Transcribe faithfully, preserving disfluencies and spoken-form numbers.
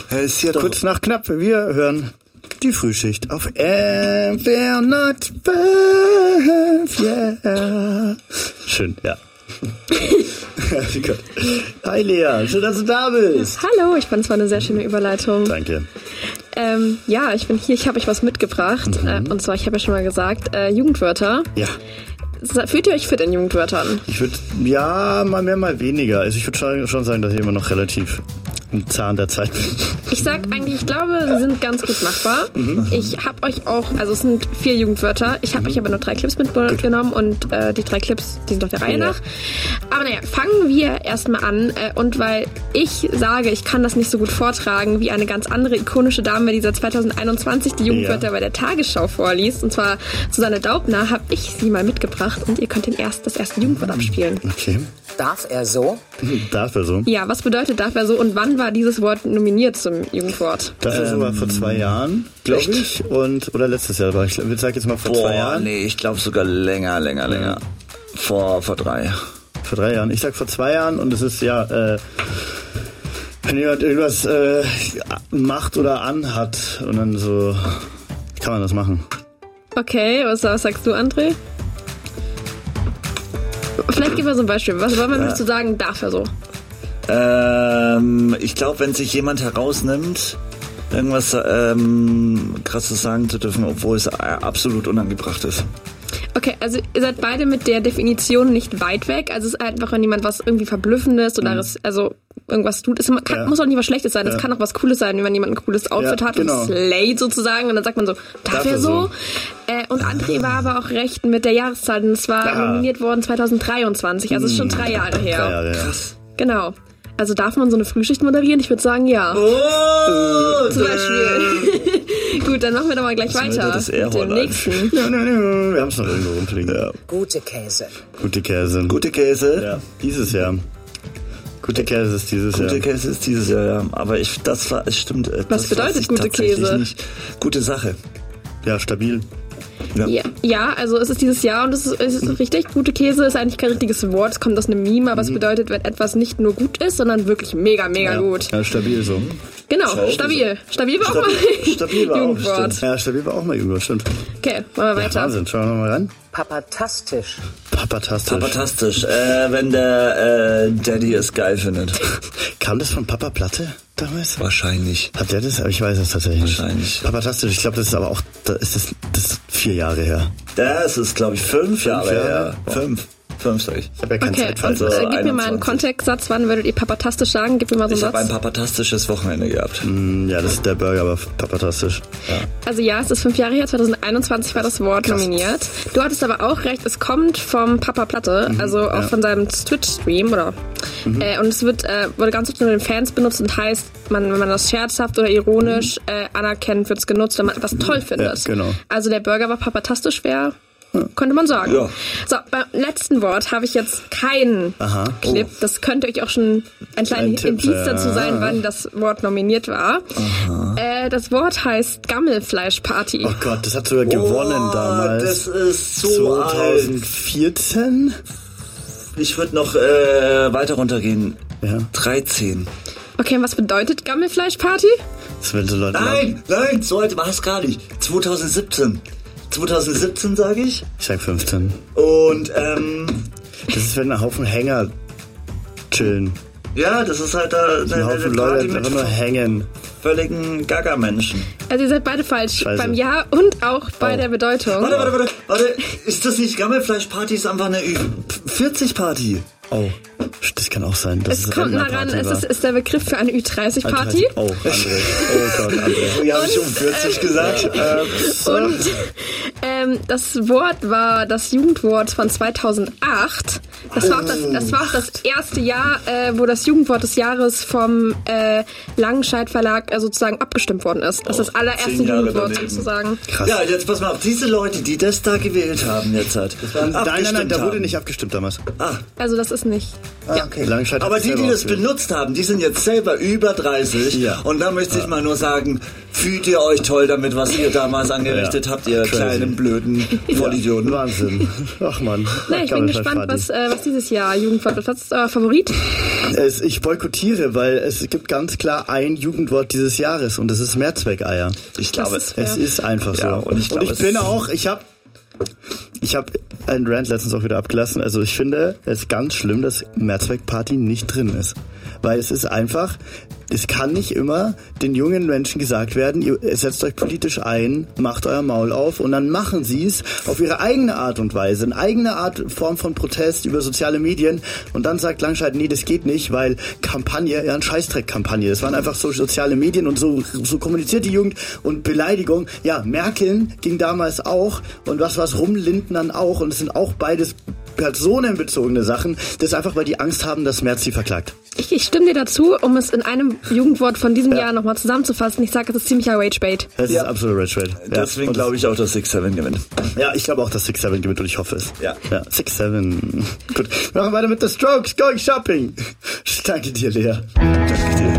Ja, ist ja doch kurz nach knapp, wir hören die Frühschicht auf M vier null fünf, yeah. Schön, ja. Hi Lea, schön, dass du da bist. Hallo, ich fand es war eine sehr schöne Überleitung. Danke. Ähm, ja, ich bin hier, ich habe euch was mitgebracht. Mhm. Äh, und zwar, ich habe ja schon mal gesagt, äh, Jugendwörter. Ja. Fühlt ihr euch fit in Jugendwörtern? Ich würde, ja, mal mehr, mal weniger. Also ich würde schon, schon sagen, dass ich immer noch relativ im Zahn der Zeit bin. Ich sag eigentlich, ich glaube, sie sind ganz gut machbar. Mhm. Ich habe euch auch, also es sind vier Jugendwörter. Ich habe mhm. euch aber nur drei Clips mitgenommen und äh, die drei Clips, die sind doch der Reihe ja. nach. Aber naja, fangen wir erstmal an. Äh, und weil ich sage, ich kann das nicht so gut vortragen wie eine ganz andere ikonische Dame, die seit zwanzig einundzwanzig die Jugendwörter ja. bei der Tagesschau vorliest, und zwar Susanne Daubner, habe ich sie mal mitgebracht und ihr könnt den erst, das erste Jugendwort abspielen. Okay. Darf er so? Darf er so? Ja, was bedeutet darf er so und wann war dieses Wort nominiert zum Jugendwort? Das ähm, ist sogar vor zwei Jahren, glaube ich. Und, oder letztes Jahr, aber ich sage jetzt mal vor Boah, zwei Jahren. Nee, ich glaube sogar länger, länger, länger. Ja. Vor, vor drei. Vor drei Jahren. Ich sag vor zwei Jahren und es ist ja, äh, wenn jemand irgendwas äh, macht oder anhat und dann so, kann man das machen. Okay, was, was sagst du, André? Vielleicht gib mal so ein Beispiel. Was wollen wir ja. zu sagen, darf er so? Ähm, ich glaube, wenn sich jemand herausnimmt, irgendwas ähm, Krasses sagen zu dürfen, obwohl es absolut unangebracht ist. Okay, also ihr seid beide mit der Definition nicht weit weg. Also es ist einfach, wenn jemand was irgendwie Verblüffendes oder mhm. das, also irgendwas tut. Es kann, ja. muss auch nicht was Schlechtes sein. Es ja. kann auch was Cooles sein, wenn jemand ein cooles Outfit ja, hat genau. und slayt sozusagen. Und dann sagt man so, darf, darf er so? so? Äh, und André war aber auch recht mit der Jahreszahl. Und es war ja. nominiert worden zwanzig dreiundzwanzig. Also es ist schon drei Jahre her. Drei Jahre, ja. Krass. Genau. Also darf man so eine Frühschicht moderieren? Ich würde sagen, ja. Oh, Zum Beispiel. Gut, dann machen wir doch mal gleich das weiter das mit dem nächsten. Ja, ja, ja, wir haben es noch irgendwo rumfliegen. Ja. Gute Käse. Gute Käse. Gute Käse. Ja. Dieses Jahr. Gute Käse ist dieses gute Jahr. Gute Käse ist dieses Jahr, ja. Aber ich, das war, es stimmt. Was bedeutet gute Käse? Nicht. Gute Sache. Ja, stabil. Ja. Ja, ja, also es ist dieses Jahr und es ist, es ist mhm. richtig. Gute Käse ist eigentlich kein richtiges Wort, es kommt aus einem Meme, aber mhm. es bedeutet, wenn etwas nicht nur gut ist, sondern wirklich mega, mega ja. gut. Ja, stabil so. Genau, Schau, stabil. Stabil war auch mal stabil war Jugendwort. Auch, ja, stabil war auch mal Jugendwort, stimmt. Okay, machen wir weiter. Ja, Wahnsinn, schauen wir mal ran. Papatastisch. Papatastisch. Papatastisch, äh, wenn der äh, Daddy es geil findet. Kam das von Papa Platte damals? Wahrscheinlich. Hat der das? Ich weiß es tatsächlich nicht. Wahrscheinlich. Papatastisch, ich glaube, das ist aber auch, das ist, das ist vier Jahre her. Das ist, glaube ich, fünf, fünf Jahre her. Boah. Fünf. Fünf, sag ich. Ich habe ja keinen okay, Zeitfall. Also, äh, gib mir mal einen Kontextsatz, wann würdet ihr papatastisch sagen? Gib mir mal so einen ich Satz. Ich habe ein papatastisches Wochenende gehabt. Mm, ja, das ist der Burger, aber papatastisch. Ja. Also ja, es ist fünf Jahre her, zwanzig einundzwanzig war das Wort Krass. nominiert. Du hattest aber auch recht, es kommt vom Papa Platte, mhm, also auch ja. von seinem Twitch-Stream, oder? Mhm. Äh, und es wird äh, wurde ganz oft von den Fans benutzt und heißt, man, wenn man das scherzhaft oder ironisch äh, anerkennt, wird es genutzt, wenn man etwas toll findet. Ja, genau. Also der Burger war papatastisch, wäre... Könnte man sagen. Ja. So, beim letzten Wort habe ich jetzt keinen Aha. Clip. Oh. Das könnte euch auch schon ein kleiner Indiz dazu sein, wann das Wort nominiert war. Äh, das Wort heißt Gammelfleischparty. Oh Gott, das hat sogar oh, gewonnen damals. Das ist so zwanzig vierzehn? alt. Ich würde noch äh, weiter runtergehen. Ja. dreizehn. Okay, und was bedeutet Gammelfleischparty? Das wenn so Leute nein, nein, so alt war es gar nicht. zwanzig siebzehn. zwanzig siebzehn sage ich. Ich sag fünfzehn. Und, ähm... das ist, wenn ein Haufen Hänger chillen. Ja, das ist halt da... Ein Haufen Leute, die einfach nur hängen. Völligen Gaga-Menschen. Also ihr seid beide falsch. Scheiße. Beim Ja und auch bei oh. der Bedeutung. Warte, warte, warte. Warte, ist das nicht Gammelfleischparty? Ist einfach eine vierzig-Party. Oh, das kann auch sein. Das es ist kommt nah ran, es ist, ist der Begriff für eine Ü dreißig Party. Oh, André. Oh Gott, André. Wie habe ich um vierzig äh, gesagt? Äh, und ähm, das Wort war das Jugendwort von zweitausendacht. Das war auch das, das, war auch das erste Jahr, äh, wo das Jugendwort des Jahres vom äh, Langenscheidt Verlag äh, sozusagen abgestimmt worden ist. Das ist das allererste Jugendwort sozusagen. Krass. Ja, jetzt pass mal auf. Diese Leute, die das da gewählt haben jetzt halt. Das war, nein, nein, nein, da wurde nicht abgestimmt damals. Ah. Also das ist ist nicht. Ah, okay. Langscheid Aber hat's die, die selber das ausgewählt. benutzt haben, die sind jetzt selber über dreißig. Ja. Und da möchte ich mal nur sagen, fühlt ihr euch toll damit, was ihr damals angerichtet Ja. habt, ihr Crazy. kleinen, blöden Vollidioten. Wahnsinn. Ach man. Na, ich bin gespannt, was, äh, was dieses Jahr Jugendwort wird. Was ist euer Favorit? Es, ich boykottiere, weil es gibt ganz klar ein Jugendwort dieses Jahres und das ist Mehrzweckeier. Ich glaube, Das ist Es ist einfach so. Ja, und ich glaube, ich es bin ist- auch, ich habe ich habe einen Rant letztens auch wieder abgelassen. Also ich finde es ganz schlimm, dass Mehrzweckparty nicht drin ist. Weil es ist einfach, es kann nicht immer den jungen Menschen gesagt werden, ihr setzt euch politisch ein, macht euer Maul auf und dann machen sie es auf ihre eigene Art und Weise, eine eigene Art, Form von Protest über soziale Medien und dann sagt Langscheid, nee, das geht nicht, weil Kampagne, ja, ein Scheißdreck-Kampagne, das waren einfach so soziale Medien und so, so kommuniziert die Jugend und Beleidigung. Ja, Merkel ging damals auch und was was Rumlindnern auch und es sind auch beides personenbezogene Sachen, das ist einfach, weil die Angst haben, dass Merz sie verklagt. Ich, ich stimme dir dazu, um es in einem Jugendwort von diesem Jahr nochmal zusammenzufassen. Ich sage, es ist ziemlicher Rage-Bait. Das Ja. ist absoluter Rage Rate. Deswegen glaube ich auch, dass six seven gewinnt. Ja, ich glaube auch, dass six seven gewinnt und ich hoffe es. Ja. Ja, six seven. Gut, wir machen weiter mit The Strokes, Going Shopping. Danke dir, Lea. Danke dir.